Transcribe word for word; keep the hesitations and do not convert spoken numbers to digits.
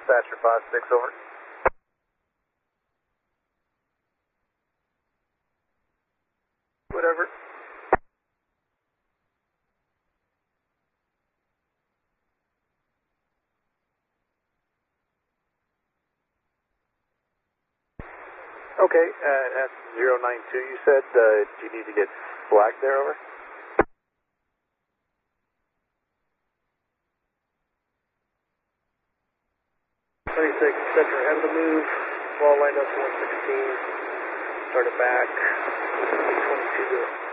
dispatcher five six, over. Whatever. Okay, uh, at zero nine two, you said uh, you need to get flagged there, over? twenty-six, center ahead of the move, wall lined up to one sixteen, started back, twenty-two to